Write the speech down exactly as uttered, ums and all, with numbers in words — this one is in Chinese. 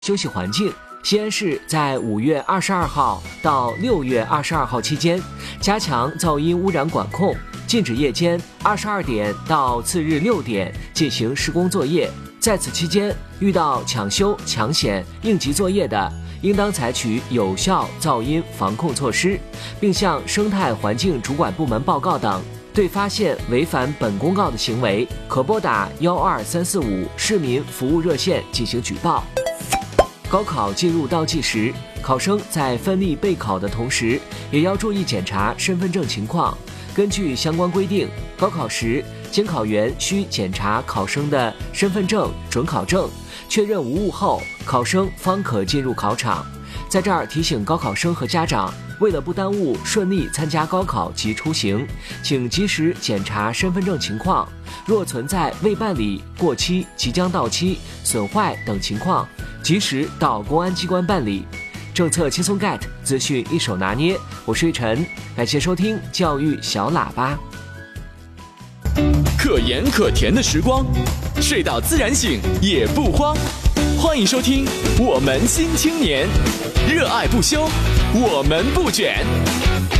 休息环境。西安市在五月二十二号到六月二十二号期间，加强噪音污染管控，禁止夜间二十二点到次日六点进行施工作业。在此期间，遇到抢修、抢险、应急作业的，应当采取有效噪音防控措施，并向生态环境主管部门报告等。对发现违反本公告的行为，可拨打幺二三四五市民服务热线进行举报。高考进入倒计时，考生在奋力备考的同时，也要注意检查身份证情况。根据相关规定，高考时，监考员需检查考生的身份证、准考证，确认无误后，考生方可进入考场。在这儿提醒高考生和家长，为了不耽误顺利参加高考及出行，请及时检查身份证情况。若存在未办理、过期、即将到期、损坏等情况，及时到公安机关办理。政策轻松 get， 资讯一手拿捏。我是玉晨，感谢收听教育小喇叭。 可盐可甜的时光，睡到自然醒也不慌。欢迎收听我们新青年，热爱不休，我们不卷。